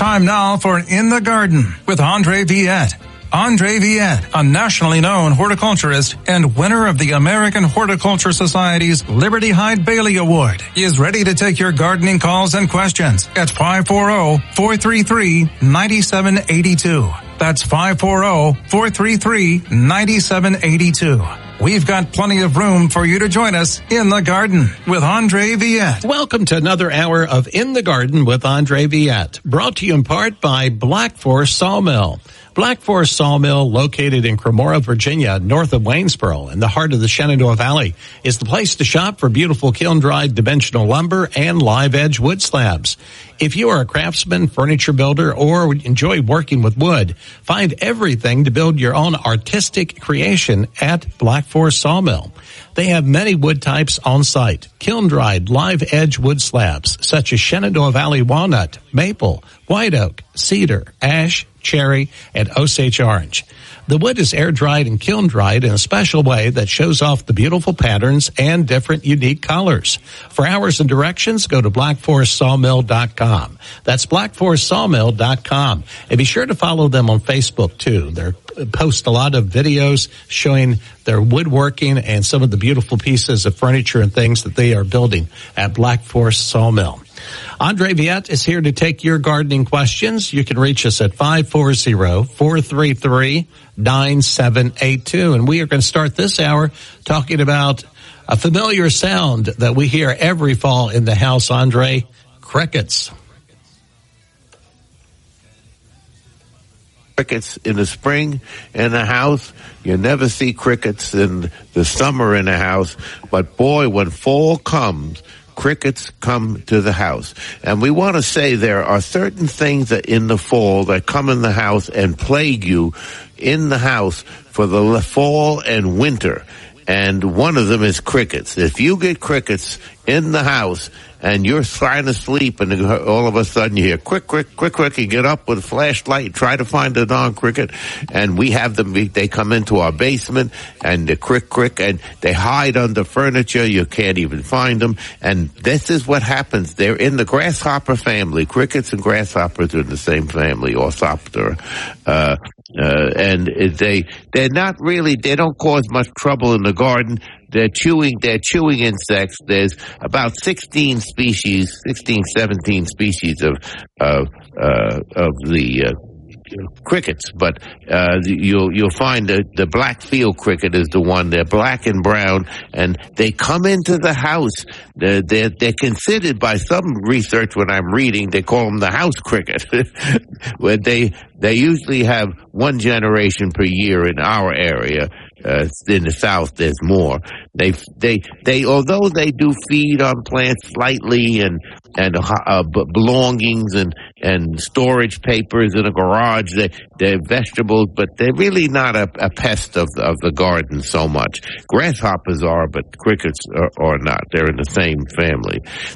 Time now for In the Garden with Andre Viette. Andre Viette, a nationally known horticulturist and winner of the American Horticulture Society's Liberty Hyde Bailey Award, is ready to take your gardening calls and questions at 540-433-9782. That's 540-433-9782. We've got plenty of room for you to join us in the garden with Andre Viette. Welcome to another hour of In the Garden with Andre Viette, brought to you in part by Black Forest Sawmill. Black Forest Sawmill, located in Cremora, Virginia, north of Waynesboro, in the heart of the Shenandoah Valley, is the place to shop for beautiful kiln-dried dimensional lumber and live-edge wood slabs. If you are a craftsman, furniture builder, or enjoy working with wood, find everything to build your own artistic creation at Black Forest Sawmill. They have many wood types on site. Kiln-dried live-edge wood slabs, such as Shenandoah Valley walnut, maple, white oak, cedar, ash, cherry, and Osage orange. The wood is air-dried and kiln-dried in a special way that shows off the beautiful patterns and different unique colors. For hours and directions, go to blackforestsawmill.com. That's blackforestsawmill.com. And be sure to follow them on Facebook, too. They post a lot of videos showing their woodworking and some of the beautiful pieces of furniture and things that they are building at Black Forest Sawmill. Andre Viette is here to take your gardening questions. You can reach us at 540-433-9782. And we are going to start this hour talking about a familiar sound that we hear every fall in the house, Andre, crickets. Crickets in the spring in the house. You never see crickets in the summer in the house. But boy, when fall comes, crickets come to the house. And we want to say there are certain things that in the fall that come in the house and plague you in the house for the fall and winter. And one of them is crickets. If you get crickets in the house and you're trying to sleep and all of a sudden you hear quick, quick, quick, quick, you get up with a flashlight, try to find the darn cricket, and we have them, they come into our basement and the crick, and they hide under furniture, you can't even find them, and this is what happens. They're in the grasshopper family. Crickets and grasshoppers are in the same family, Orthoptera. And they're not really, they don't cause much trouble in the garden. They're chewing insects. There's about 17 species of the crickets, but you'll find that the black field cricket is the one. They're black and brown, and they come into the house. They're considered by some research when I'm reading, they call them the house cricket. Where they usually have one generation per year in our area. In the South, there's more. They although they do feed on plants slightly and belongings and storage papers in a garage, they're vegetables, but they're really not a pest of the garden so much. Grasshoppers are, but crickets are not. They're in the same family.